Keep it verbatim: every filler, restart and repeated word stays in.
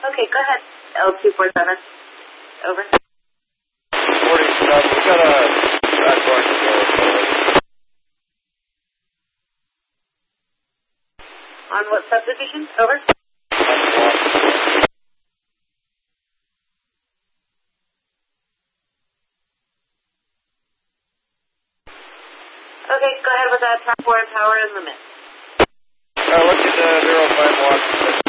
Okay, go ahead. L two four seven. Over. forty-seven, we got a red bar to go. On what subdivision? Over. Okay, go ahead with that. Top four and power and limit. Uh, look at the zero five one.